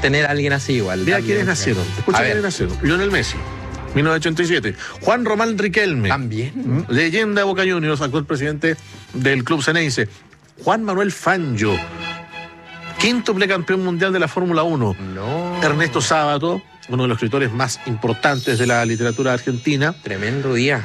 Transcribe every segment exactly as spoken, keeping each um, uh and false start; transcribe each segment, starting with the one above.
tener a alguien así igual. Mira también. quiénes nacieron. Escucha quiénes nacieron. Lionel Messi, mil novecientos ochenta y siete. Juan Román Riquelme. También. Leyenda de Boca Juniors, actual presidente del club Ceneice. Juan Manuel Fangio, quíntuple campeón mundial de la Fórmula uno. No. Ernesto Sábato, uno de los escritores más importantes de la literatura argentina. Tremendo día.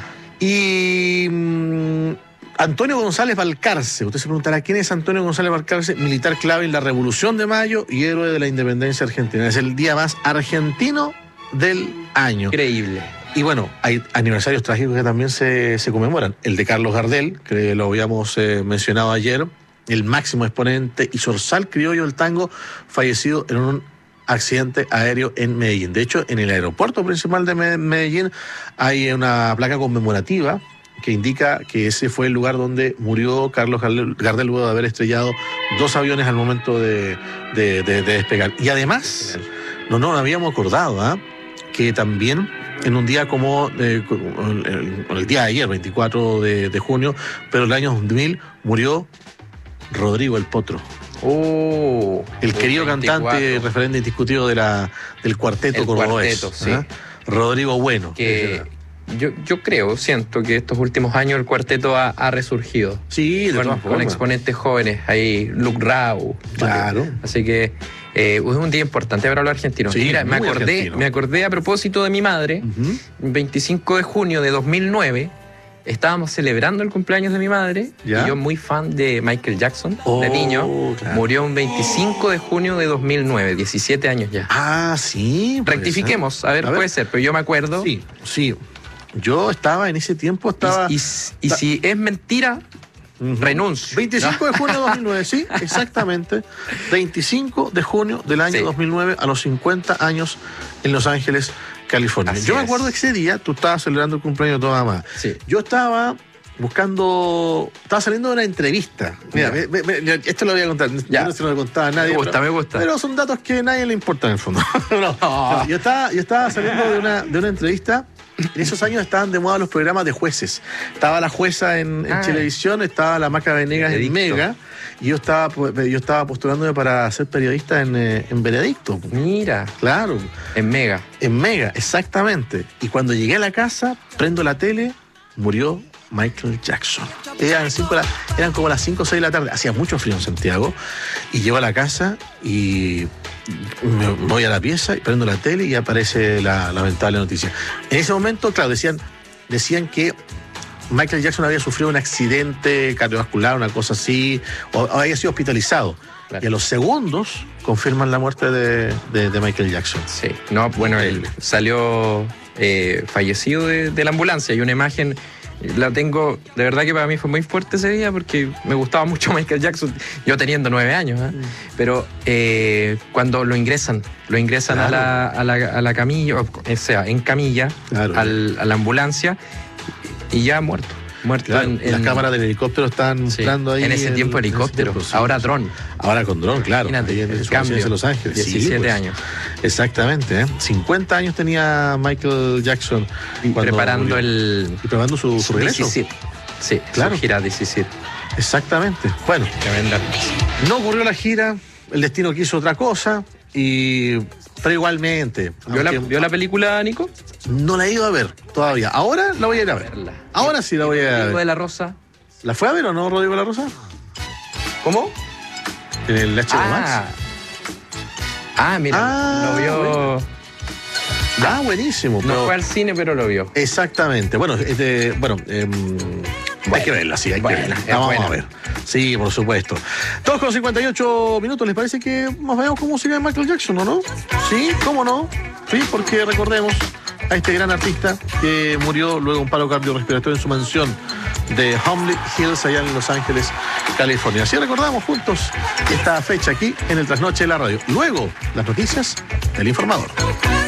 Y mmm, Antonio González Balcarce. Usted se preguntará, ¿quién es Antonio González Balcarce? Militar clave en la Revolución de Mayo y héroe de la independencia argentina. Es el día más argentino del año. Increíble. Y bueno, hay aniversarios trágicos que también se, se conmemoran. El de Carlos Gardel, que lo habíamos eh, mencionado ayer, el máximo exponente y zorzal criollo del tango, fallecido en un accidente aéreo en Medellín. De hecho, en el aeropuerto principal de Medellín hay una placa conmemorativa que indica que ese fue el lugar donde murió Carlos Gardel luego de haber estrellado dos aviones al momento de, de, de, de despegar. Y además, no, no, habíamos acordado, ¿eh? que también en un día como eh, el, el día de ayer, veinticuatro de, de junio, pero el año dos mil, murió Rodrigo el Potro. Oh, el querido veinticuatro. Cantante, referente indiscutido de la, del cuarteto el cordobés. Cuarteto, sí. ¿eh? Rodrigo Bueno. Que yo, yo creo, siento que estos últimos años el cuarteto ha, ha resurgido. Sí, de con, todas con formas. exponentes jóvenes. Ahí Luke Rau. Claro. Así que eh, es un día importante para los argentinos. Sí, Mira, me muy acordé, argentino. me acordé a propósito de mi madre, Uh-huh. veinticinco de junio de dos mil nueve. Estábamos celebrando el cumpleaños de mi madre. ¿Ya? Y yo muy fan de Michael Jackson, Oh, de niño. claro. Murió un veinticinco de junio de dos mil nueve, diecisiete años ya. Ah, sí. Rectifiquemos, a ver, A ver. puede ser, pero yo me acuerdo. Sí, sí. Yo estaba en ese tiempo, estaba... Y, y- y si es mentira, Uh-huh. renuncio. veinticinco de junio de dos mil nueve, sí, exactamente. veinticinco de junio del año Sí. dos mil nueve, a los cincuenta años, en Los Ángeles, California. Así Yo me es. acuerdo que ese día tú estabas celebrando el cumpleaños de tu mamá. Sí. Yo estaba buscando, estaba saliendo de una entrevista. Mira, Ya. ve- ve- ve, esto lo voy a contar. Ya. Yo no se lo contaba a nadie. Me gusta, pero, me gusta. Pero son datos que a nadie le importan en el fondo. No, no, yo, estaba, yo estaba saliendo de una, de una entrevista. En esos años estaban de moda los programas de jueces. Estaba la jueza en, en Ah. televisión, estaba la Maca Venegas en Veredicto. Mega, y yo estaba, yo estaba postulándome para ser periodista en, eh, en Veredicto. Mira, Claro, en Mega. en Mega, exactamente. Y cuando llegué a la casa, prendo la tele, murió Michael Jackson. Eran, cinco, de la- eran como las cinco o seis de la tarde, hacía mucho frío en Santiago, y llego a la casa y me voy a la pieza y prendo la tele y aparece la lamentable noticia. En ese momento, claro, decían, decían que Michael Jackson había sufrido un accidente cardiovascular, una cosa así, o, o había sido hospitalizado. Claro. Y a los segundos confirman la muerte de, de- de Michael Jackson. Sí. No, bueno, él Increíble. salió eh, fallecido de, de la ambulancia. Hay una imagen, la tengo, de verdad que para mí fue muy fuerte ese día porque me gustaba mucho Michael Jackson, yo teniendo nueve años, ¿eh? Mm. Pero eh, cuando lo ingresan, lo ingresan Claro. a, la, a, la, a la camilla, o sea, en camilla, Claro. al, a la ambulancia, y ya muerto. Muerto Claro, en, las en- cámaras del helicóptero están sí, mostrando ahí. en ese tiempo en ese helicóptero, tiempo, sí. ahora dron. Ahora con dron, claro. Imagínate, ahí en el su cambio. residencia en Los Ángeles. Sí, diecisiete pues. años. Exactamente, ¿eh? cincuenta años tenía Michael Jackson cuando Preparando murió. el Y preparando su, su regreso. diecisiete. Sí, Claro. su gira diecisiete. Exactamente. Bueno, Tremenda. no ocurrió la gira, el destino quiso otra cosa, y pero igualmente. ¿Vio la, aunque ¿Vio la película, Nico? No la he ido a ver todavía. Ahora la voy a ir a ver. Verla. Ahora sí la voy a Rodrigo ver. de la Rosa. ¿La fue a ver o no, Rodrigo de la Rosa? ¿Cómo? En el H B O Max. Ah, ah mira, Ah, lo vio. Ah, buenísimo. No pero- fue al cine, pero lo vio. Exactamente. Bueno, este, bueno, em, hay que verla, sí, hay buena, que verla. es La vamos buena. a ver. Sí, por supuesto. Todos con cincuenta y ocho minutos. ¿Les parece que nos vayamos con música de Michael Jackson o no? Sí, ¿cómo no? Sí, porque recordemos a este gran artista que murió luego de un paro cardiorrespiratorio en su mansión de Homley Hills, allá en Los Ángeles, California. Así recordamos juntos esta fecha aquí en el Trasnoche de la Radio. Luego, las noticias del Informador.